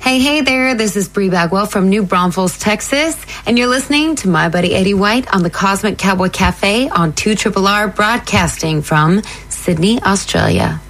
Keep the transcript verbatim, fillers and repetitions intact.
Hey, hey there. This is Bree Bagwell from New Braunfels, Texas, and you're listening to my buddy Eddie White on the Cosmic Cowboy Cafe on two R R R Broadcasting from Sydney, Australia.